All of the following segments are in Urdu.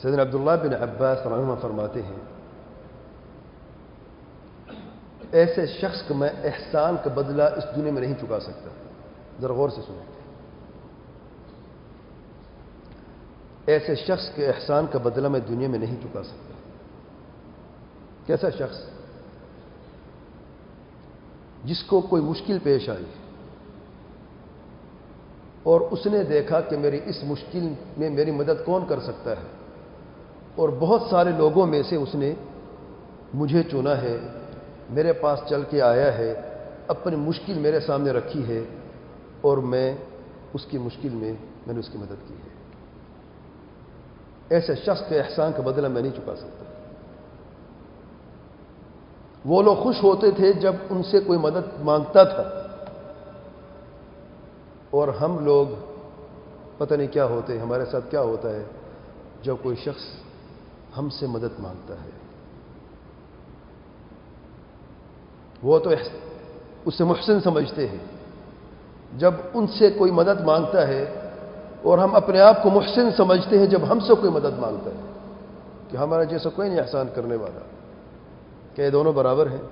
سیدنا عبداللہ بن عباس رضی اللہ عنہ فرماتے ہیں ایسے شخص کو میں احسان کا بدلہ اس دنیا میں نہیں چکا سکتا. ذرا غور سے سنیں. ایسے شخص کے احسان کا بدلہ میں دنیا میں نہیں چکا سکتا. کیسا شخص؟ جس کو کوئی مشکل پیش آئی اور اس نے دیکھا کہ میری اس مشکل میں میری مدد کون کر سکتا ہے، اور بہت سارے لوگوں میں سے اس نے مجھے چنا ہے، میرے پاس چل کے آیا ہے، اپنی مشکل میرے سامنے رکھی ہے، اور میں اس کی مشکل میں نے اس کی مدد کی ہے. ایسے شخص کے احسان کا بدلہ میں نہیں چکا سکتا. وہ لوگ خوش ہوتے تھے جب ان سے کوئی مدد مانگتا تھا، اور ہم لوگ پتہ نہیں کیا ہوتے، ہمارے ساتھ کیا ہوتا ہے جب کوئی شخص ہم سے مدد مانگتا ہے. وہ تو اسے محسن سمجھتے ہیں. جب ان سے کوئی مدد مانگتا ہے، اور ہم اپنے آپ کو محسن سمجھتے ہیں جب ہم سے کوئی مدد مانگتا ہے کہ ہمارا جیسا کوئی نہیں احسان کرنے والا. کہ یہ دونوں برابر ہیں؟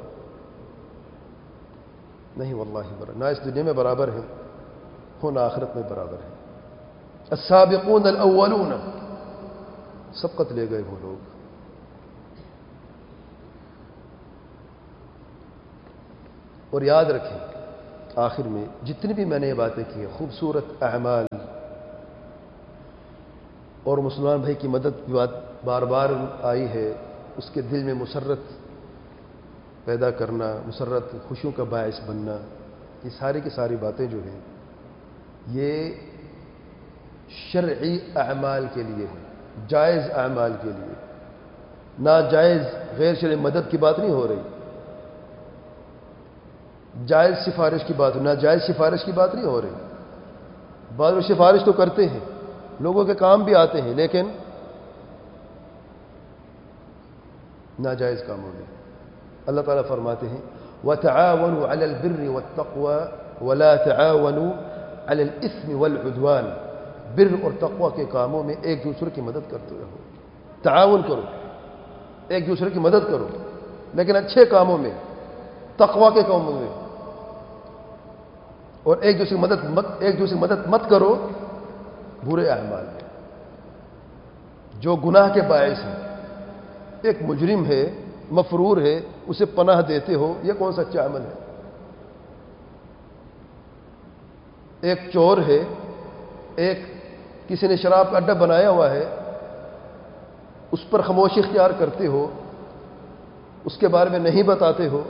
نہیں واللہ برابر. نہ اس دنیا میں برابر ہیں نہ آخرت میں برابر ہیں. السابقون الاولون، سبقت لے گئے وہ لوگ. اور یاد رکھیں آخر میں جتنی بھی میں نے یہ باتیں کی ہیں، خوبصورت اعمال اور مسلمان بھائی کی مدد کی بات بار بار آئی ہے، اس کے دل میں مسرت پیدا کرنا، مسرت خوشیوں کا باعث بننا، یہ ساری کی ساری باتیں جو ہیں یہ شرعی اعمال کے لیے ہیں، جائز اعمال کے لیے. ناجائز غیر شرعی مدد کی بات نہیں ہو رہی. جائز سفارش کی بات، ناجائز سفارش کی بات نہیں ہو رہی. بعض لوگ سفارش تو کرتے ہیں، لوگوں کے کام بھی آتے ہیں، لیکن ناجائز کاموں میں. اللہ تعالیٰ فرماتے ہیں وَتَعَاوَنُوا عَلَى الْبِرِّ وَالتَّقْوَى وَلَا تَعَاوَنُوا عَلَى الْإِثْمِ وَالْعُدْوَانِ. بر اور تقوی کے کاموں میں ایک دوسرے کی مدد کرتے رہو. تعاون کرو، ایک دوسرے کی مدد کرو، لیکن اچھے کاموں میں، تقوی کے کاموں میں. اور ایک دوسرے کی مدد مت کرو برے اعمال میں جو گناہ کے باعث ہیں. ایک مجرم ہے، مفرور ہے، اسے پناہ دیتے ہو، یہ کون سا اچھا عمل ہے؟ ایک چور ہے، ایک کسی نے شراب کا اڈا بنایا ہوا ہے، اس پر خاموشی اختیار کرتے ہو، اس کے بارے میں نہیں بتاتے ہو.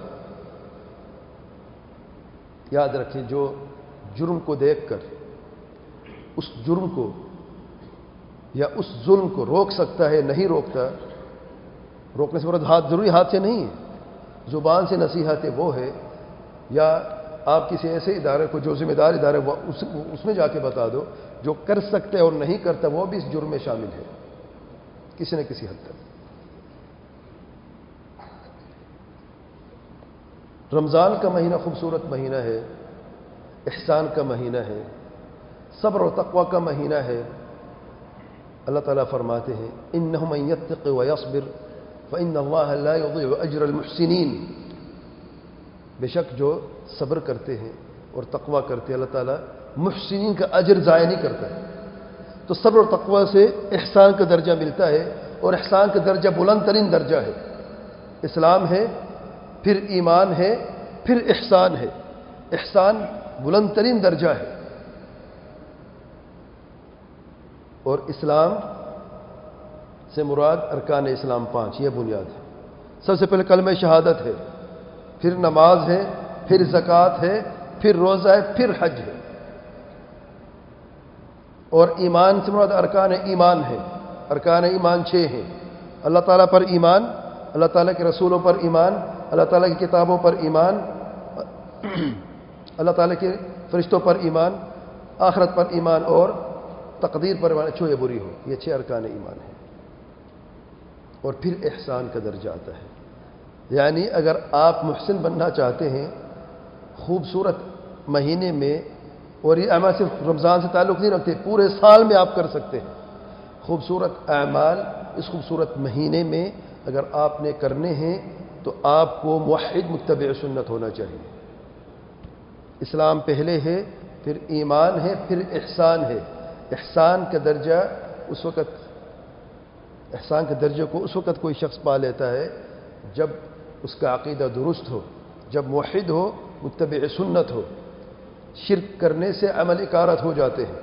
یاد رکھیں جو جرم کو دیکھ کر اس جرم کو یا اس ظلم کو روک سکتا ہے، نہیں روکتا. روکنے سے مراد ضروری ہاتھ سے نہیں ہے، زبان سے نصیحت ہے وہ ہے، یا آپ کسی ایسے ادارے کو جو ذمہ دار ادارے اس میں جا کے بتا دو. جو کر سکتے اور نہیں کرتا وہ بھی اس جرم میں شامل ہے کسی نہ کسی حد تک. رمضان کا مہینہ خوبصورت مہینہ ہے، احسان کا مہینہ ہے، صبر و تقوی کا مہینہ ہے. اللہ تعالیٰ فرماتے ہیں اِنَّهُ مَن يَتَّقِ وَيَصْبِرْ فَإِنَّ اللَّهَ لَا يُضِيعُ أَجْرَ الْمُحْسِنِينَ. بے شک جو صبر کرتے ہیں اور تقوی کرتے ہیں اللہ تعالیٰ محسنین کا اجر ضائع نہیں کرتا ہے. تو صبر اور تقوی سے احسان کا درجہ ملتا ہے، اور احسان کا درجہ بلند ترین درجہ ہے. اسلام ہے، پھر ایمان ہے، پھر احسان ہے. احسان بلند ترین درجہ ہے. اور اسلام سے مراد ارکان اسلام 5، یہ بنیاد ہے. سب سے پہلے کلمہ شہادت ہے، پھر نماز ہے، پھر زکوٰۃ ہے، پھر روزہ ہے، پھر حج ہے. اور ایمان سے مراد ارکان ایمان ہے. ارکان ایمان 6 ہیں. اللہ تعالیٰ پر ایمان، اللہ تعالیٰ کے رسولوں پر ایمان، اللہ تعالیٰ کی کتابوں پر ایمان، اللہ تعالیٰ کے فرشتوں پر ایمان، آخرت پر ایمان، اور تقدیر پر ایمان، اچھی یا بری ہو. یہ 6 ارکان ایمان ہیں. اور پھر احسان کا درجہ آتا ہے. یعنی اگر آپ محسن بننا چاہتے ہیں خوبصورت مہینے میں، اور یہ اعمال صرف رمضان سے تعلق نہیں رکھتے، پورے سال میں آپ کر سکتے ہیں. خوبصورت اعمال اس خوبصورت مہینے میں اگر آپ نے کرنے ہیں تو آپ کو موحد متبع سنت ہونا چاہیے. اسلام پہلے ہے، پھر ایمان ہے، پھر احسان ہے. احسان کا درجہ احسان کے درجے کو اس وقت کوئی شخص پا لیتا ہے جب اس کا عقیدہ درست ہو، جب موحد ہو، متبع سنت ہو. شرک کرنے سے عمل اکارت ہو جاتے ہیں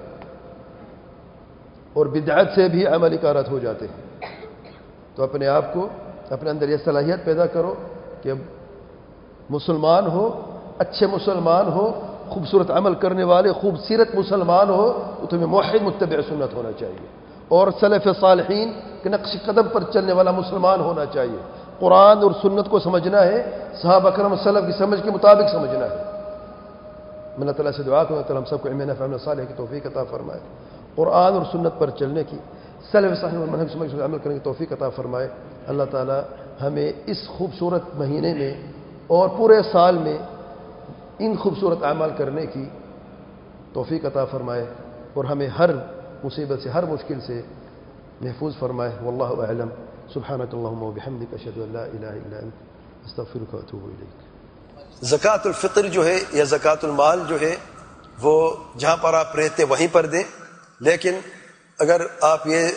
اور بدعت سے بھی عمل اکارت ہو جاتے ہیں. تو اپنے آپ کو اپنے اندر یہ صلاحیت پیدا کرو کہ اب مسلمان ہو، اچھے مسلمان ہو، خوبصورت عمل کرنے والے خوبصورت مسلمان ہو تو تمہیں موحد متبع سنت ہونا چاہیے اور سلف صالحین کے نقش قدم پر چلنے والا مسلمان ہونا چاہیے. قرآن اور سنت کو سمجھنا ہے، صحابہ کرام سلف کی سمجھ کے مطابق سمجھنا ہے. میں اللہ تعالیٰ سے دعا کروں کہ ہم سب کو علم نافع عمل صالح کی توفیق عطا فرمائے، قرآن اور سنت پر چلنے کی، سلف صالحین اور منہج سمجھ عمل کرنے کی توفیق عطا فرمائے. اللہ تعالیٰ ہمیں اس خوبصورت مہینے میں اور پورے سال میں ان خوبصورت اعمال کرنے کی توفیق عطا فرمائے اور ہمیں ہر مصیبت سے، ہر مشکل سے محفوظ فرمائے. واللہ اعلم. سبحانک اللہم وبحمدک، اشہد ان لا الہ الا انت، استغفرک واتوب الیک. زکوٰۃ الفطر جو ہے یا زکوٰۃ المال جو ہے وہ جہاں پر آپ رہتے وہیں پر دیں، لیکن اگر آپ یہ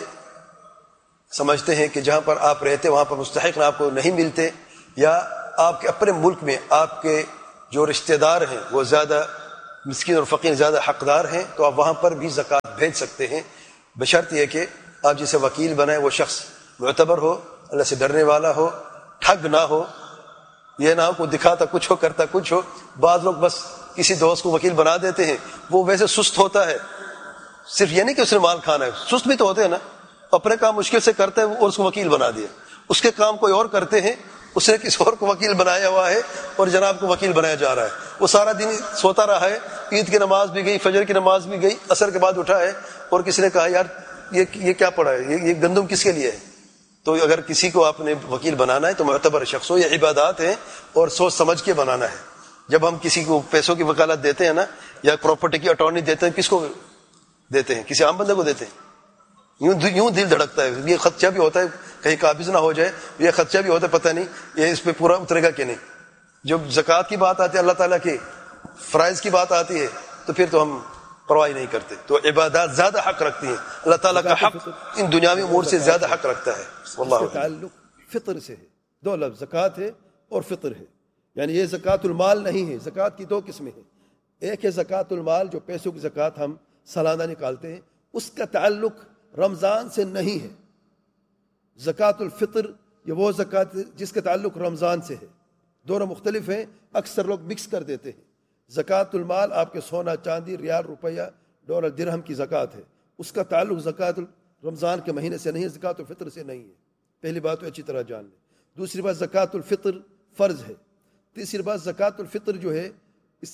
سمجھتے ہیں کہ جہاں پر آپ رہتے وہاں پر مستحق آپ کو نہیں ملتے، یا آپ کے اپنے ملک میں آپ کے جو رشتہ دار ہیں وہ زیادہ مسکین اور فقیر زیادہ حقدار ہیں، تو آپ وہاں پر بھی زکوٰۃ بھیج سکتے ہیں، بشرط یہ کہ آپ جسے وکیل بنائیں وہ شخص معتبر ہو، اللہ سے ڈرنے والا ہو، ٹھگ نہ ہو. یہ نہ ہو کو دکھاتا کچھ ہو کرتا کچھ ہو. بعض لوگ بس کسی دوست کو وکیل بنا دیتے ہیں، وہ ویسے سست ہوتا ہے، صرف یہ نہیں کہ اس نے مال کھانا ہے، سست بھی تو ہوتے ہیں نا، اپنے کام مشکل سے کرتا ہے اور اس کو وکیل بنا دیا. اس کے کام کوئی اور کرتے ہیں، اس نے کسی اور کو وکیل بنایا ہوا ہے اور جناب کو وکیل بنایا جا رہا ہے. وہ سارا دن سوتا رہا ہے، عید کی نماز بھی گئی، فجر کی نماز بھی گئی، عصر کے بعد اٹھا ہے اور کسی نے کہا یار یہ کیا پڑا ہے، یہ گندم کس کے لیے ہے. تو اگر کسی کو آپ نے وکیل بنانا ہے تو معتبر شخص ہو. یہ عبادات ہیں اور سوچ سمجھ کے بنانا ہے. جب ہم کسی کو پیسوں کی وکالت دیتے ہیں نا، یا پراپرٹی کی اٹارنی دیتے ہیں، کس کو دیتے ہیں؟ کسی عام بندے کو دیتے ہیں. یوں دل دھڑکتا ہے. یہ خدشہ بھی ہوتا ہے کہیں قابض نہ ہو جائے، یہ خدشہ بھی ہوتا ہے پتہ نہیں یہ اس پہ پورا اترے گا کہ نہیں. جب زکوٰۃ کی بات آتی ہے، اللہ تعالیٰ کے فرائض کی بات آتی ہے، تو پھر تو ہم پرواہ نہیں کرتے. تو عبادات زیادہ حق رکھتی ہیں. اللہ تعالیٰ کا حق ان دنیاوی امور سے زیادہ حق رکھتا ہے. واللہ اس کا تعلق فطر سے ہے. دو لفظ زکوٰۃ ہے اور فطر ہے، یعنی یہ زکوٰۃ المال نہیں ہے. زکوٰۃ کی دو قسمیں ہیں. ایک ہے زکوٰۃ المال، جو پیسوں کی زکوٰۃ ہم سالانہ نکالتے ہیں، اس کا تعلق رمضان سے نہیں ہے. زکوٰۃ الفطر یہ وہ زکوٰۃ جس کا تعلق رمضان سے ہے. دونوں مختلف ہیں، اکثر لوگ مکس کر دیتے ہیں. زکوٰۃ المال آپ کے سونا چاندی ریال روپیہ ڈالر درہم کی زکوٰۃ ہے، اس کا تعلق زکوٰۃ رمضان کے مہینے سے نہیں ہے، زکوٰۃ الفطر سے نہیں ہے. پہلی بات تو اچھی طرح جان لیں. دوسری بات زکوٰۃ الفطر فرض ہے. تیسری بات زکوٰۃ الفطر جو ہے اس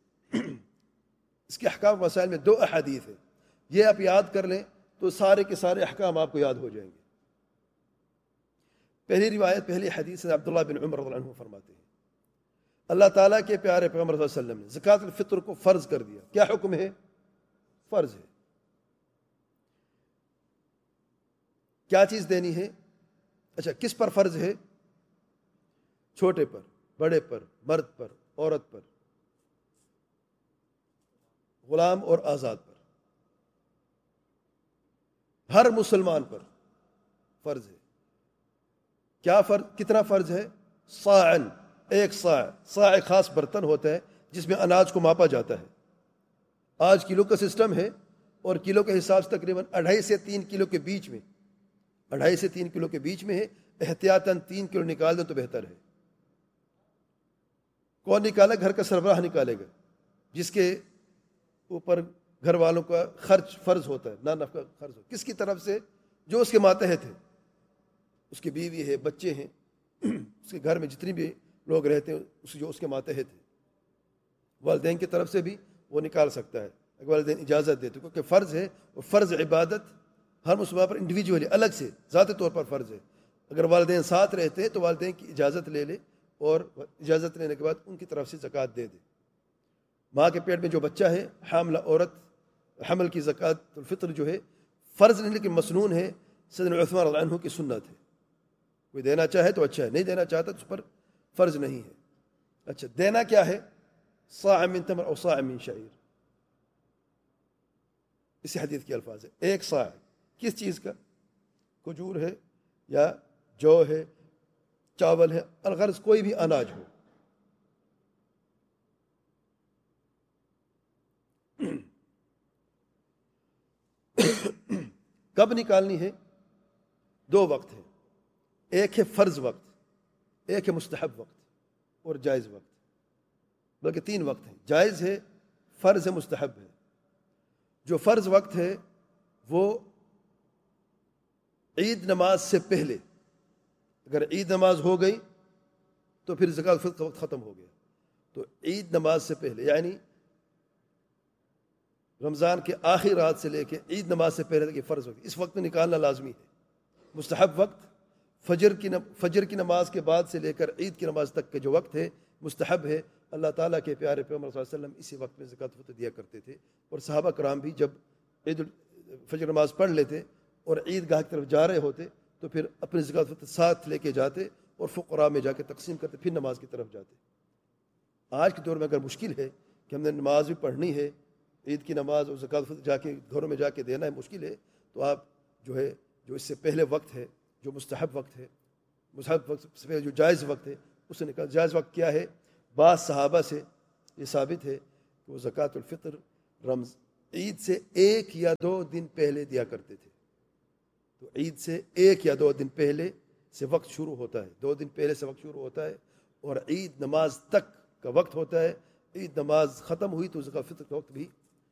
کے احکام مسائل میں 2 احادیث ہیں. یہ آپ یاد کر لیں تو سارے کے سارے احکام آپ کو یاد ہو جائیں گے. پہلی روایت، پہلی حدیث سے عبداللہ بن عمر رضی اللہ عنہ فرماتے ہیں اللہ تعالیٰ کے پیارے پیغمبر صلی اللہ علیہ وسلم نے زکوٰۃ الفطر کو فرض کر دیا. کیا حکم ہے؟ فرض ہے. کیا چیز دینی ہے؟ اچھا، کس پر فرض ہے؟ چھوٹے پر، بڑے پر، مرد پر، عورت پر، غلام اور آزاد پر، ہر مسلمان پر فرض ہے. کیا فرض؟ کتنا فرض ہے؟ صاعن، 1 صاع. صاع ایک خاص برتن ہوتا ہے جس میں اناج کو ماپا جاتا ہے. آج کلو کا سسٹم ہے اور کلو کے حساب سے تقریباً 2.5 سے 3 کلو کے بیچ میں، 2.5 سے 3 کلو کے بیچ میں ہے. احتیاطاً 3 کلو نکال دیں تو بہتر ہے. کون نکالے؟ گھر کا سربراہ نکالے گا، جس کے اوپر گھر والوں کا خرچ فرض ہوتا ہے، نہ نفقہ خرچ ہو. کس کی طرف سے؟ جو اس کے ماتحت ہیں، اس کی بیوی ہے، بچے ہیں، اس کے گھر میں جتنی بھی لوگ رہتے ہیں جو اس کے ماتحت ہیں. والدین کی طرف سے بھی وہ نکال سکتا ہے اگر والدین اجازت دیتے، کیونکہ فرض ہے. اور فرض عبادت ہر مسلمان پر انڈیویجولی الگ سے ذاتی طور پر فرض ہے. اگر والدین ساتھ رہتے ہیں تو والدین کی اجازت لے لے اور اجازت لینے کے بعد ان کی طرف سے زکوٰۃ دے دے. ماں کے پیٹ میں جو بچہ ہے، حاملہ عورت، حمل کی زکوٰۃ الفطر جو ہے فرض نہیں لیکن مسنون ہے، سیدنا عثمان رضی اللہ عنہ کی سنت ہے. کوئی دینا چاہے تو اچھا ہے، نہیں دینا چاہتا تو اس پر فرض نہیں ہے. اچھا دینا کیا ہے؟ صاع من تمر او صاع من شعیر، اسی حدیث کے الفاظ ہے. ایک صاع کس چیز کا؟ کھجور ہے یا جو ہے، چاول ہے، الغرض کوئی بھی اناج ہو. کب نکالنی ہے؟ دو وقت ہے، ایک ہے فرض وقت، ایک ہے مستحب وقت اور جائز وقت، بلکہ تین وقت ہیں. جائز ہے، فرض ہے، مستحب ہے. جو فرض وقت ہے وہ عید نماز سے پہلے، اگر عید نماز ہو گئی تو پھر زکوٰۃ الفطر کا وقت ختم ہو گیا. تو عید نماز سے پہلے یعنی رمضان کے آخری رات سے لے کے عید نماز سے پہلے تک یہ فرض وقت، اس وقت میں نکالنا لازمی ہے. مستحب وقت فجر کی نماز کے بعد سے لے کر عید کی نماز تک کے جو وقت ہے مستحب ہے. اللہ تعالیٰ کے پیارے پیغمبر صلی اللہ علیہ وسلم اسی وقت میں زکوٰۃ الفطر دیا کرتے تھے، اور صحابہ کرام بھی جب فجر نماز پڑھ لیتے اور عید گاہ کی طرف جا رہے ہوتے تو پھر اپنی زکوٰۃ الفطر ساتھ لے کے جاتے اور فقراء میں جا کے تقسیم کرتے، پھر نماز کی طرف جاتے. آج کے دور میں اگر مشکل ہے کہ ہم نے نماز بھی پڑھنی ہے، عید کی نماز اور زکوٰۃ الفطر جا کے گھروں میں جا کے دینا ہے، مشکل ہے، تو آپ جو اس سے پہلے وقت ہے، جو مستحب وقت ہے، مستحب وقت سے پہلے جو جائز وقت ہے اسے نکال. جائز وقت کیا ہے؟ بعض صحابہ سے یہ ثابت ہے کہ وہ زکوٰۃ الفطر عید سے 1 یا 2 دن پہلے دیا کرتے تھے. تو عید سے 1 یا 2 دن پہلے سے وقت شروع ہوتا ہے، 2 دن پہلے سے وقت شروع ہوتا ہے اور عید نماز تک کا وقت ہوتا ہے. عید نماز ختم ہوئی تو زکوٰۃ الفطر کا وقت بھی